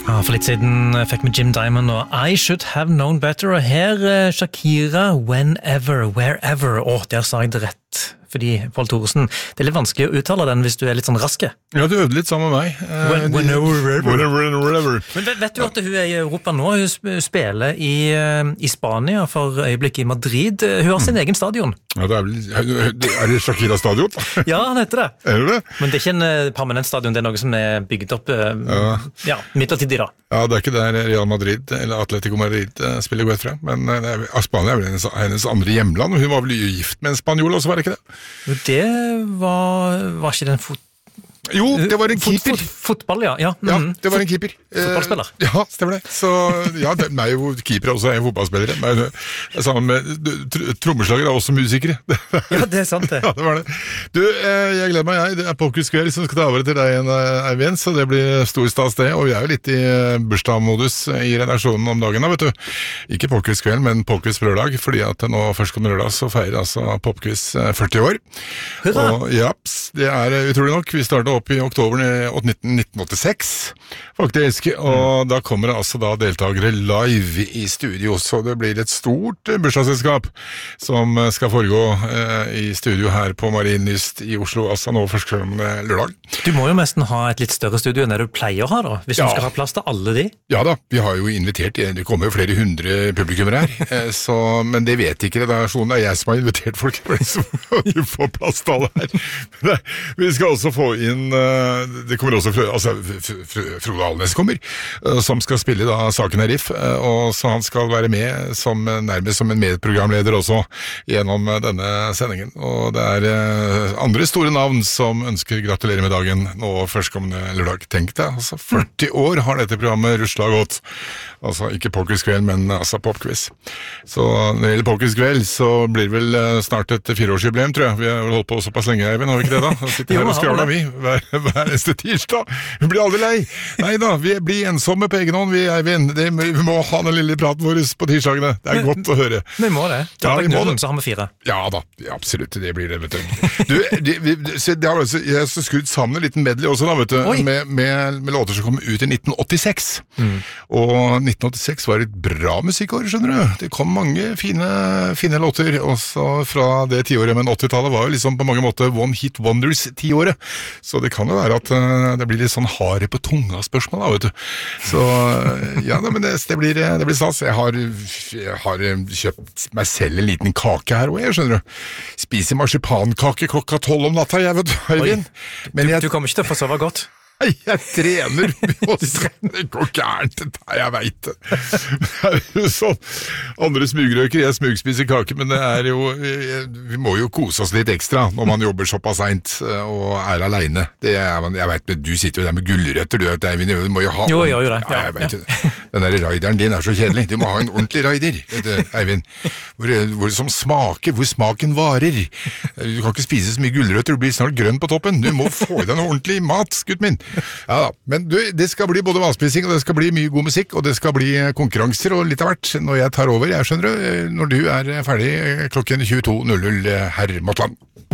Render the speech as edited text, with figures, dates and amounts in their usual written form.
Ja, for litt siden fikk vi Jim Diamond og I Should Have Known Better, og her Shakira, Whenever, Wherever. Der sa jeg det rett, fordi Pål Thoresen, det litt vanskelig å uttale den hvis du litt sånn raske. Ja, du øvde litt sammen med meg. Whenever. Men vet du at hun i Europa nå? Hun spiller i Spania for øyeblikket i Madrid. Hun har sin egen stadion. Ja, er det Shakira stadion? Ja, han heter det. Er det? Men det er ikke en permanent stadion, det er noe som er bygget opp midlertidig da. Ja, det er ikke der Real Madrid eller Atletico Madrid spiller godt fra, men Spania er vel hennes andre hjemland, og hun var vel gift med en spanjol også, var det ikke det? Det var ikke den Jo, det var en keeper. Fotball, ja. Ja, det var en keeper. Fotballspiller. Ja, stemmer det. Så, ja, meg jo keeper også er fotballspillere. Men sammen med trommeslagere er også musikere. Ja, det er sant det. Ja, det var det. Du, jeg gleder meg, det er Poker Square som skal ta over til deg en Eivind, så det blir stor stas det. Og vi er jo litt i bursdagsmodus i redaksjonen om dagen, da, vet du. Ikke Poker Square, men Pokers lørdag, fordi at nå først kommer lørdag, så feirer altså Popquiz 40 år. Hurra! Og japs, det er utrolig nok. Vi startet opp i oktober 1986, faktisk, og da kommer det altså da deltakere live i studio, så det blir et stort bursdagsselskap som skal foregå i studio her på Marienlyst i Oslo, altså nå først lørdag. Du må jo nesten ha et litt større studio enn det du pleier å ha da, hvis du skal ha plass til alle de. Ja da, vi har jo invitert, det kommer jo flere hundre publikummer her, men det vet ikke redaksjonen, det er jeg som har invitert folk, så vi får plass til alle her. Vi skal også få inn det kommer også Frode Alnes kommer, som skal spille da Saken er Riff, og så han skal være med nærmest som en medprogramleder også gjennom denne sendingen, og det er andre store navn som ønsker gratulerer med dagen nå førstkommende lørdag. Tenk deg, altså 40 år har dette programmet ruslet gått, altså ikke Pokerskveld, men altså Popquiz. Så når det gjelder Pokerskveld, så blir det vel snart et 4-årsjubileum, tror jeg. Vi har vel holdt på også på lenge, Eivind, har vi ikke det da? Sitter her og skravler vi hver neste tirsdag. Vi blir aldri lei. Neida, vi blir ensomme på egen hånd, vi, Eivind. Vi må ha den lille praten vår på tirsdagene. Det er godt å høre. Vi må det. Ja, vi må det. Så har vi 4. Ja da, absolutt, det blir det, vet du. Jeg har skrudd sammen en liten medley også da, vet du, med låter som kom ut i 1986. Og 1986 var et bra musikkår, skjønner du. Det kom mange fine låter, også fra det tiåret, men 80-tallet var jo liksom på mange måter One Hit Wonders tiåret. Så det kan jo være at det blir litt sånn hare på tunga spørsmål da, vet du. Så ja, men det blir stas. Jeg har kjøpt meg selv en liten kake her også, jeg skjønner du. Spiser marsipankake klokka 12 om natta, jeg vet du, Eivind. Du kommer ikke til å få sove godt. Nei, jeg trener, det går gærent, jeg vet det. Det er jo sånn, andre smugrøker, jeg smugspiser kake, men det er jo, vi må jo kose oss litt ekstra når man jobber såpass sent og er alene. Jeg vet, men du sitter jo der med gullrøtter, du vet, Eivind, du må jo ha... Jo, det. Ja, jeg vet det. Den der raideren din er så kjedelig, du må ha en ordentlig raider, Eivind, hvor som smaker, hvor smaken varer. Du kan ikke spise så mye gullrøtter, du blir snart grønn på toppen, du må få i deg noe ordentlig mat, gutt min. Ja da, men du, det skal bli både vanspising, og det skal bli mye god musikk, og det skal bli konkurranser og litt av hvert når jeg tar over, jeg skjønner du, når du er ferdig klokken 22.00, herr Måtland.